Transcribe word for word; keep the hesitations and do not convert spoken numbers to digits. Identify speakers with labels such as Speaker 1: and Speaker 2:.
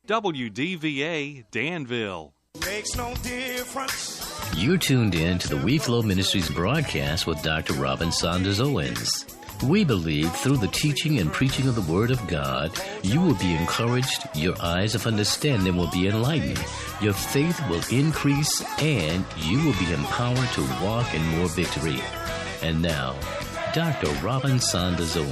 Speaker 1: W D V A Danville.
Speaker 2: Makes no difference.
Speaker 3: You're tuned in to the We Flow Ministries broadcast with Doctor Robin Saunders Owens. We believe through the teaching and preaching of the Word of God, you will be encouraged, your eyes of understanding will be enlightened, your faith will increase, and you will be empowered to walk in more victory. And now, Doctor Robin Saunders Owens.